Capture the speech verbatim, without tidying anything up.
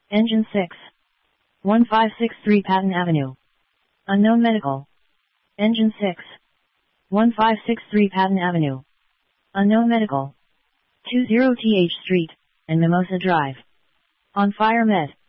Engine six. one five six three Patton Avenue. Unknown Medical. Engine six. one five six three Patton Avenue. Unknown Medical. two zero T H Street, and Mimosa Drive. On Fire Med.